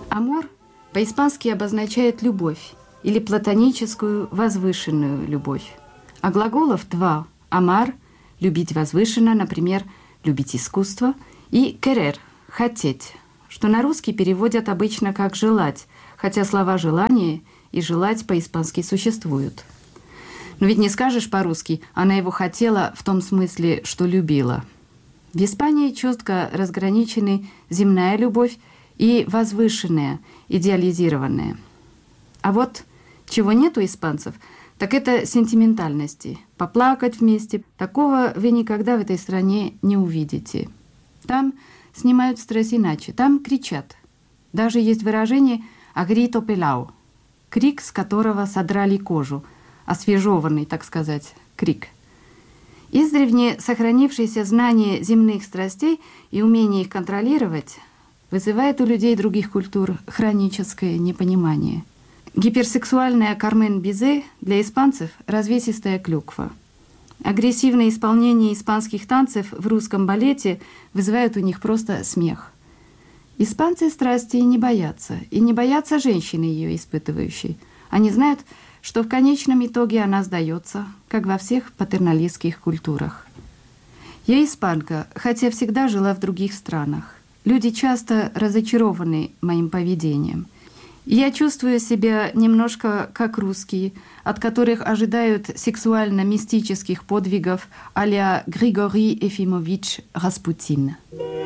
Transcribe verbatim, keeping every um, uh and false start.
Амор по-испански обозначает любовь или платоническую возвышенную любовь. А глаголов два – «amar» – любить возвышенно, например, любить искусство, и «querer» – хотеть, что на русский переводят обычно как «желать», хотя слова «желание» и «желать» по-испански существуют. Но ведь не скажешь по-русски «она его хотела» в том смысле, что любила. В Испании четко разграничены земная любовь и возвышенная, идеализированная. А вот чего нет у испанцев, так это сентиментальности. Поплакать вместе. Такого вы никогда в этой стране не увидите. Там снимают стресс иначе, там кричат. Даже есть выражение «агрито пелау» — крик, с которого содрали кожу, освежеванный, так сказать, крик. Издревне сохранившееся знание земных страстей и умение их контролировать вызывает у людей других культур хроническое непонимание. Гиперсексуальная Кармен Бизе для испанцев – развесистая клюква. Агрессивное исполнение испанских танцев в русском балете вызывает у них просто смех. Испанцы страсти не боятся, и не боятся женщины, ее испытывающей. Они знают, что в конечном итоге она сдается, как во всех патерналистских культурах. Я испанка, хотя всегда жила в других странах. Люди часто разочарованы моим поведением. Я чувствую себя немножко как русские, от которых ожидают сексуально-мистических подвигов а-ля Григорий Ефимович Распутин.